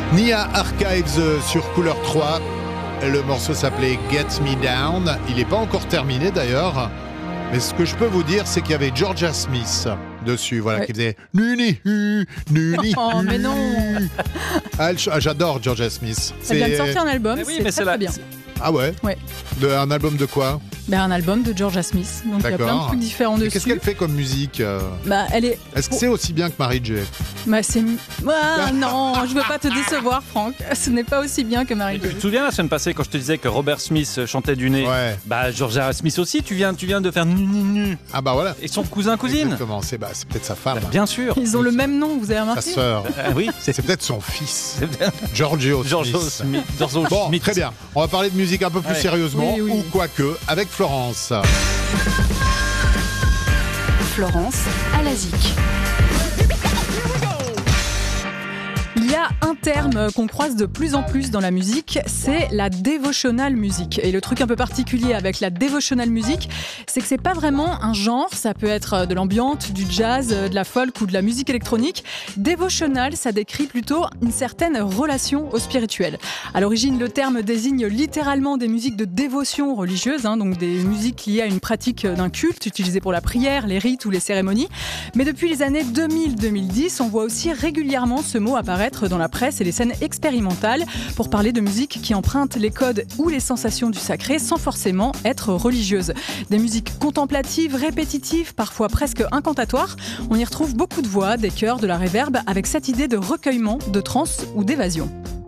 Nia Archives sur Couleur 3. Le morceau s'appelait Get Me Down. Il n'est pas encore terminé d'ailleurs. Mais ce que je peux vous dire, c'est qu'il y avait Georgia Smith dessus, voilà, qui faisait Nuni, Nuni. Oh, mais non. J'adore Georgia Smith. Elle vient de sortir un album, c'est très bien. Ah ouais. Un album de quoi? Un album de Georgia Smith. Donc il y a plein de trucs différents dessus. Qu'est-ce qu'elle fait comme musique? Est-ce que c'est aussi bien que Mary J? Non, je veux pas te décevoir, Franck. Ce n'est pas aussi bien que Mary J. Tu te souviens la semaine passée quand je te disais que Robert Smith chantait du nez? Georgia Smith aussi, tu viens de faire nu. Ah bah voilà. Et son cousine. Exactement, c'est peut-être sa femme. Bien sûr. Ils ont le même nom, vous avez remarqué? Sa sœur. Oui. C'est peut-être son fils. Giorgio Smith. Bon, très bien. On va parler de musique un peu plus sérieusement, ou quoique, avec Florence. Florence Alazik. Il y a un terme qu'on croise de plus en plus dans la musique, c'est la devotional music. Et le truc un peu particulier avec la devotional music, c'est que c'est pas vraiment un genre, ça peut être de l'ambiance, du jazz, de la folk ou de la musique électronique. Devotional, ça décrit plutôt une certaine relation au spirituel. À l'origine, le terme désigne littéralement des musiques de dévotion religieuse, donc des musiques liées à une pratique d'un culte, utilisées pour la prière, les rites ou les cérémonies. Mais depuis les années 2000-2010, on voit aussi régulièrement ce mot apparaître dans la presse et les scènes expérimentales pour parler de musique qui empruntent les codes ou les sensations du sacré sans forcément être religieuse. Des musiques contemplatives, répétitives, parfois presque incantatoires. On y retrouve beaucoup de voix, des chœurs, de la réverb avec cette idée de recueillement, de transe ou d'évasion.